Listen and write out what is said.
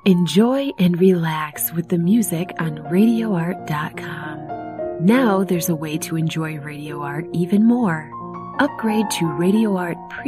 Enjoy and relax with the music on RadioArt.com. Now there's a way to enjoy Radio Art even more. Upgrade to Radio Art